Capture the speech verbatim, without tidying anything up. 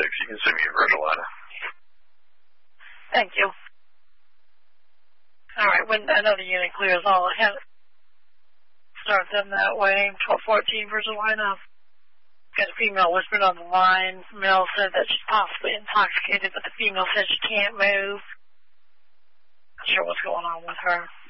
six. You can send me a Virgilina. Thank you. All right, when another unit clears, I'll have start them that way. twelve fourteen Virgilina. Got a female whispered on the line. Male said that she's possibly intoxicated, but the female said she can't move. Not sure what's going on with her.